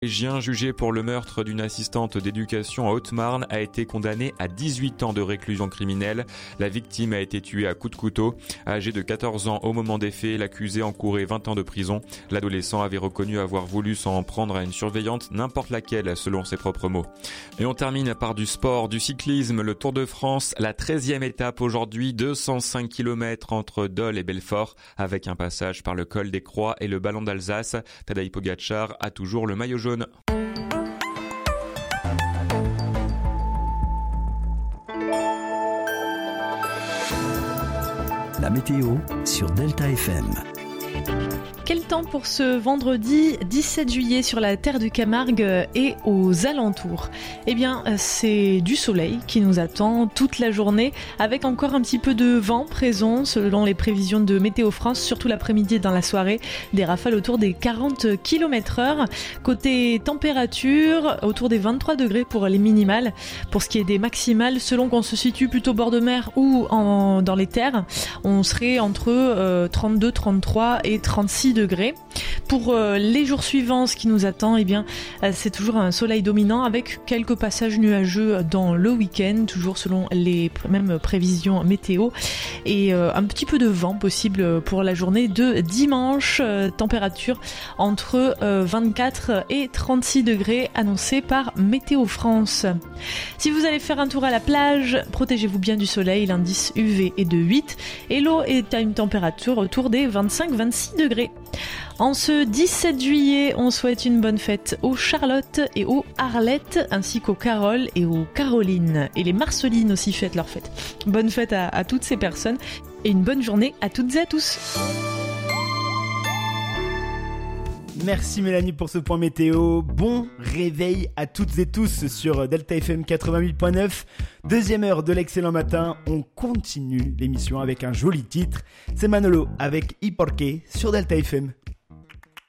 Collégien jugé pour le meurtre d'une assistante d'éducation en Haute-Marne a été condamné à 18 ans de réclusion criminelle. La victime a été tuée à coups de couteau. Âgé de 14 ans au moment des faits, l'accusé encourait 20 ans de prison. L'adolescent avait reconnu avoir voulu s'en prendre à une surveillante, n'importe laquelle selon ses propres mots. Et on termine par du sport, du cyclisme, le Tour de France, la 13e étape aujourd'hui, 205 km entre Dole et Belfort, avec un passage par le col des Croix et le Ballon d'Alsace. Tadej Pogačar a toujours le maillot jaune. La météo sur Delta FM. Quel temps pour ce vendredi 17 juillet sur la terre du Camargue et aux alentours? Eh bien, c'est du soleil qui nous attend toute la journée, avec encore un petit peu de vent présent selon les prévisions de Météo France, surtout l'après-midi et dans la soirée, des rafales autour des 40 km/h. Côté température, autour des 23 degrés pour les minimales. Pour ce qui est des maximales, selon qu'on se situe plutôt bord de mer ou dans les terres, on serait entre 32, 33 et 36 degrés. Pour les jours suivants, ce qui nous attend, eh bien, c'est toujours un soleil dominant avec quelques passages nuageux dans le week-end, toujours selon les mêmes prévisions météo, et un petit peu de vent possible pour la journée de dimanche. Température entre 24 et 36 degrés annoncée par Météo France. Si vous allez faire un tour à la plage, protégez-vous bien du soleil, l'indice UV est de 8 et l'eau est à une température autour des 25-26 degrés. En ce 17 juillet, on souhaite une bonne fête aux Charlotte et aux Arlette, ainsi qu'aux Carole et aux Caroline. Et les Marcelines aussi fêtent leur fête. Bonne fête à toutes ces personnes et une bonne journée à toutes et à tous. Merci Mélanie pour ce point météo. Bon réveil à toutes et tous sur Delta FM 88.9. Deuxième heure de l'excellent matin. On continue l'émission avec un joli titre. C'est Manolo avec Y Porque sur Delta FM.